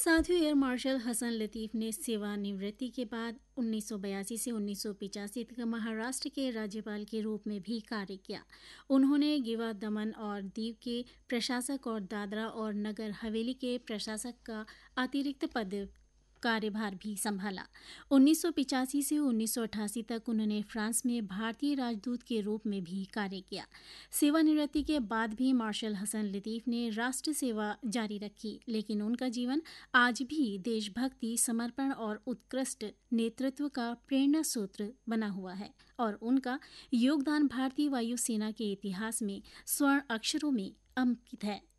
साथियों, air marshal Hasan लतीफ़ ने सेवानिवृत्ति के बाद 1982 से 1985 तक महाराष्ट्र के राज्यपाल के रूप में भी कार्य किया। उन्होंने गिवा, दमन और दीव के प्रशासक और दादरा और नगर हवेली के प्रशासक का अतिरिक्त पद कार्यभार भी संभाला। 1985 से 1988 तक उन्होंने फ्रांस में भारतीय राजदूत के रूप में भी कार्य किया। सेवानिवृत्ति के बाद भी मार्शल हसन लतीफ़ ने राष्ट्र सेवा जारी रखी, लेकिन उनका जीवन आज भी देशभक्ति, समर्पण और उत्कृष्ट नेतृत्व का प्रेरणा सूत्र बना हुआ है और उनका योगदान भारतीय वायुसेना के इतिहास में स्वर्ण अक्षरों में अंकित है।